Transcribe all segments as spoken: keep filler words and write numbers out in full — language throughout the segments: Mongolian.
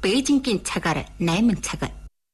Бээжингийн цагаар найман цаг.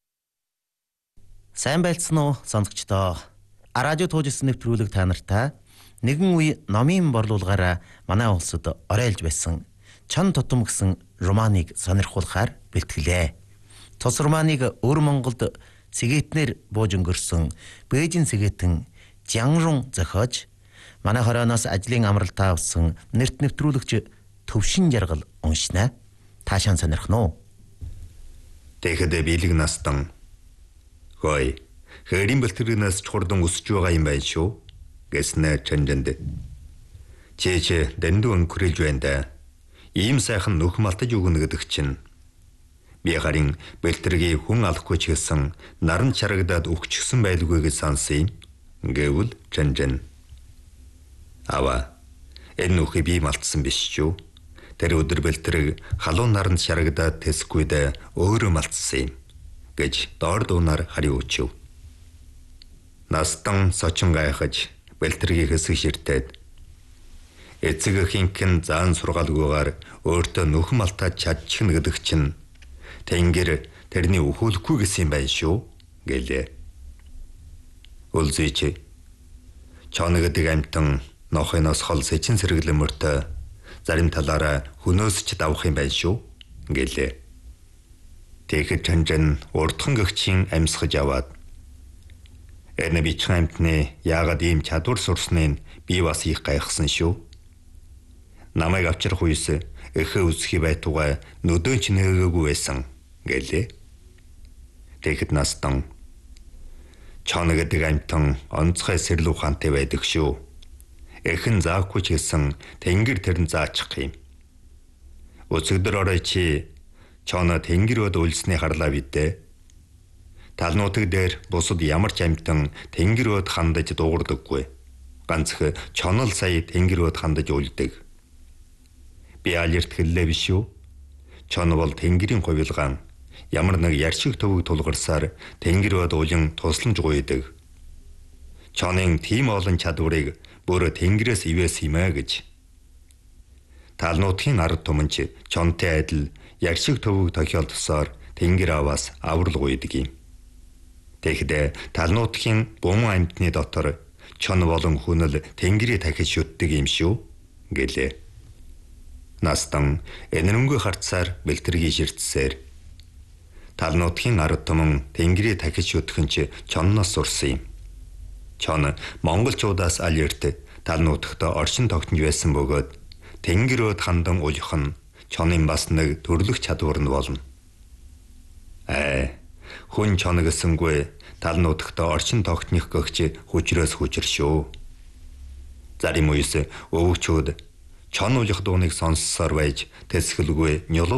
Сайн байлцсан уу сонсогчдоо. Радио туужсэн нэвтрүүлэг та нартай нэгэн үе номын борлуулгаараа манай улсад оройлж байсан чон тутам гэсэн романыг сонирхуулахаар бэлтгэлээ. Тус романыг өр Монголд сэгээтнэр бууж өнгөрсөн Бээжин сэгээтэн Жианрун зохиож манай хорооноос ажлын амралтаа авсан нэрт нэвтрүүлэгч Төвшин Жаргал уншнаа. Таашаан сонирхно уу? Тэгэхэд биелэг настан хой хэрийн бэлтгэрнээс чурдан өсөж байгаа юм байна шүү гэснээр Чанжинд. Чээч дэндүү өнгөрөж байна да. Ийм сайхан нөх малтаж өгнө гэдэг чинь би гарын бэлтэргийг хүн алахгүй ч гэсэн наран чарагдаад өгчихсөн байлгүй гэж сонсъё гэвэл Чанжин. Ава энэ нөхөй би малтсан биш шүү. Тэр өдөр бэлтрэг халуун наранд шарагдаад тэсгүйдэ өөрөө малтсан юм гэж доор дуунаар хариу өчөв. Настан сочин гайхаж бэлтрэгийн хэсэг ширтээд эцэг хинхэн заан сургаалгүйгээр өөртөө нөх малтаад чадчихна гэдэг чинь Тэнгэр тэрний өхөөлөхгүй гэсэн юм байна шүү гэлээ. Үлзийч чон гэдэг амтан нохоноос хол сэчин сэргэлэн мөртөө зарим талаараа хөнөөс ч давах юм байна шүү гэлээ. Тэгэхэд Чанжин урдхан гэгчийн амьсгаж аваад энэ бичсэн амтны яагаад ийм чадвар сурсныг би бас их гайхсан шүү. Намайг авчрах үес эхэ үсхий байтугай нүдэн ч нэгээгүй байсан гэлээ. Тэгэхэд Настан чон гэдэг амтан онцгой сэрлүү ухаантай байдаг шүү. Эхэн заахгүй ч гэсэн Тэнгэр тэрн заачих юм. Өцөгдөр орой чи чоно Тэнгэр өд үлснээ харлаа бидээ. Талнуутаг дээр бусад ямар ч амтан Тэнгэр өд хандаж дуугардаггүй. Ганц чонол сая Тэнгэр өд хандаж үлдэг. Би алерт хэллээ биш үү? Чоно бол Тэнгэрийн хувилгаан. Ямар нэг яршиг төвөг тулгарсаар Тэнгэр өд улин тусламж гуйдаг. Чонын тийм олон чадварыг бүр Тэнгэрээс ивээс юмаа гэж. Талнуутгийн ард түмэнч чонтой адил яршиг төвөг тохиолдсоор Тэнгэр аваас аврал гуйдаг юм. Тэгэхдээ талнуутгийн бум амьтны дотор чон болон хүнэл Тэнгэрийг дахиж шүтдэг юм шүү гэлээ. Настан энэрэнгүй харцаар бэлтэргийн ширтсээр талнуутгийн ард түмэн Тэнгэрийг дахиж шүтгэн ч чонноос сурсан юм. Чон монголчуудаас алерт талнуутагт оршин тогтнож байсан бөгөөд Тэнгэр өд хандан улих нь чонын бас нэг төрлөх чадвар нь болно. Э хүн чон гэсэнгүй талнуутагт оршин тогтних гэгч хүчрээс хүчр шүү. Зарим үес өвөгчүүд чон улих дууныг сонссоор байж тэсгэлгүй нёлол